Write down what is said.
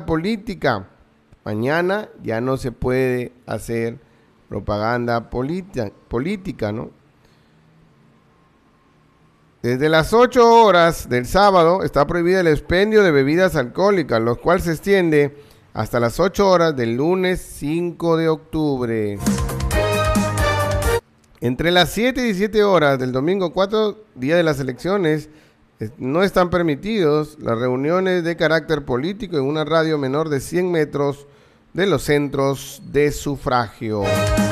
política. Mañana ya no se puede hacer propaganda política, ¿no? Desde las 8 horas del sábado está prohibido el expendio de bebidas alcohólicas, lo cual se extiende hasta las 8 horas del lunes 5 de octubre. Entre las 7 y 17 horas del domingo 4, día de las elecciones, no están permitidos las reuniones de carácter político en una radio menor de 100 metros de los centros de sufragio.